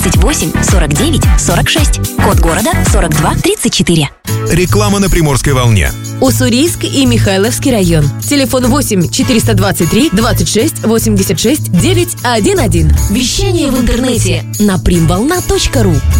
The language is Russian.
38 49 46. Код города 42 34. Реклама на Приморской волне. Уссурийск и Михайловский район. Телефон 8 423 26 86 911. Вещание в интернете на primvolna.ru.